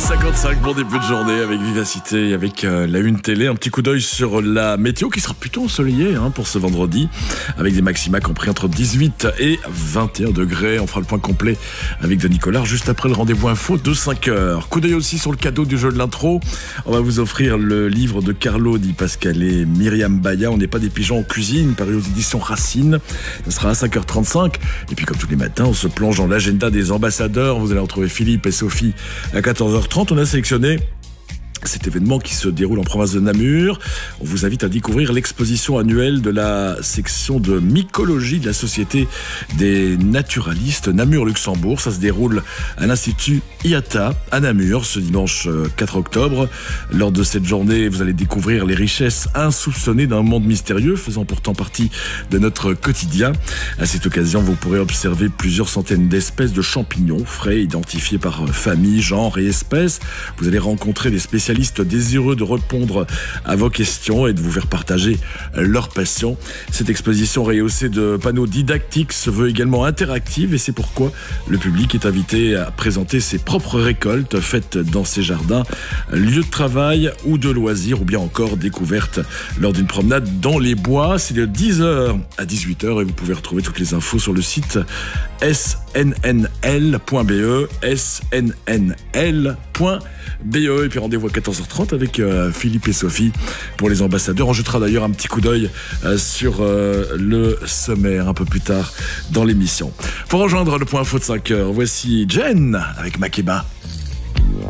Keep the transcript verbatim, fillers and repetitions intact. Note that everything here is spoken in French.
cinquante-cinq, bon début de journée avec vivacité, avec euh, la une télé. Un petit coup d'œil sur la météo qui sera plutôt ensoleillée hein, pour ce vendredi, avec des maxima compris entre dix-huit et vingt et un degrés. On fera le point complet avec Denis Collard juste après le rendez-vous info de cinq heures. Coup d'œil aussi sur le cadeau du jeu de l'intro. On va vous offrir le livre de Carlo Di Pasquale et Myriam Baya. On n'est pas des pigeons en cuisine, paru aux éditions Racine. Ça sera à cinq heures trente-cinq. Et puis comme tous les matins, on se plonge dans l'agenda des ambassadeurs. Vous allez retrouver Philippe et Sophie à quatorze heures trente. On a sélectionné cet événement qui se déroule en province de Namur. On vous invite à découvrir l'exposition annuelle de la section de mycologie de la Société des naturalistes Namur-Luxembourg. Ça se déroule à l'Institut I A T A à Namur ce dimanche quatre octobre. Lors de cette journée, vous allez découvrir les richesses insoupçonnées d'un monde mystérieux faisant pourtant partie de notre quotidien. À cette occasion, vous pourrez observer plusieurs centaines d'espèces de champignons frais identifiés par famille, genre et espèce. Vous allez rencontrer des spécialistes désireux de répondre à vos questions et de vous faire partager leur passion. Cette exposition rehaussée de panneaux didactiques se veut également interactive et c'est pourquoi le public est invité à présenter ses propres récoltes faites dans ses jardins, lieux de travail ou de loisirs ou bien encore découvertes lors d'une promenade dans les bois. C'est de dix heures à dix-huit heures et vous pouvez retrouver toutes les infos sur le site s n n l point b e s n n l point b e et puis rendez-vous à quatorze heures trente avec euh, Philippe et Sophie pour les ambassadeurs. On jettera d'ailleurs un petit coup d'œil euh, sur euh, le sommaire un peu plus tard dans l'émission. Pour rejoindre le point info de cinq heures, voici Jen avec Makeba.